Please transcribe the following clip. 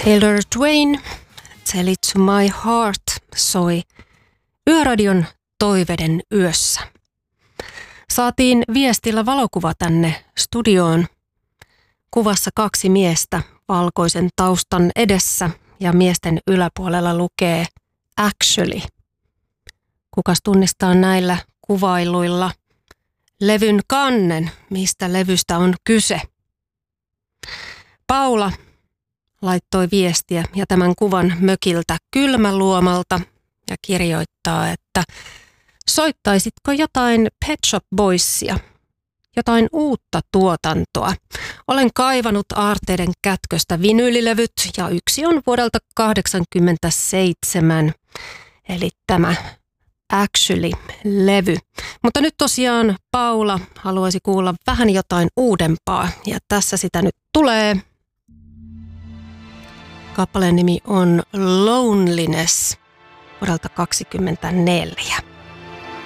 Taylor Dwayne, Tell It to My Heart soi Yöradion toiveiden yössä. Saatiin viestillä valokuva tänne studioon. Kuvassa 2 miestä valkoisen taustan edessä ja miesten yläpuolella lukee Actually. Kukas tunnistaa näillä kuvailuilla levyn kannen, mistä levystä on kyse? Paula laittoi viestiä ja tämän kuvan mökiltä Kylmäluomalta ja kirjoittaa, että soittaisitko jotain Pet Shop Boysia, jotain uutta tuotantoa. Olen kaivanut aarteiden kätköstä vinyylilevyt ja yksi on vuodelta 1987, eli tämä Actually-levy. Mutta nyt tosiaan Paula haluaisi kuulla vähän jotain uudempaa ja tässä sitä nyt tulee. Kappaleen nimi on Loneliness vuodelta 1924.